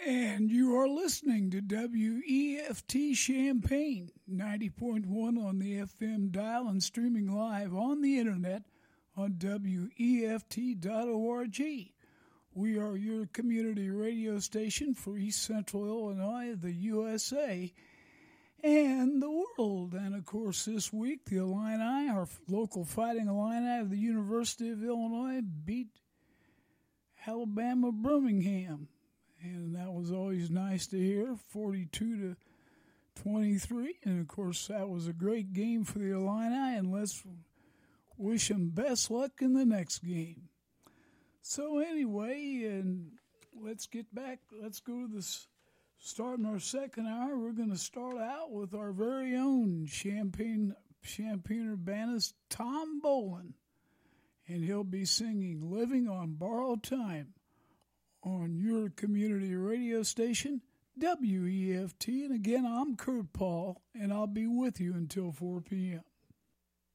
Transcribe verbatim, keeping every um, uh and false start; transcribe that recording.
And you are listening to W E F T Champaign, ninety point one on the F M dial and streaming live on the internet on W E F T dot org. We are your community radio station for East Central Illinois, the U S A, and the world. And, of course, this week, the Illini, our local Fighting Illini of the University of Illinois, beat Alabama Birmingham. And that was always nice to hear, forty-two to twenty-three. And, of course, that was a great game for the Illini, and let's wish them best luck in the next game. So, anyway, and let's get back. Let's go to this. Starting our second hour, we're going to start out with our very own Champaign, Champaign-Urbana's Tom Bolin. And he'll be singing Living on Borrowed Time on your community radio station, W E F T. And again, I'm Kurt Paul, and I'll be with you until four p.m.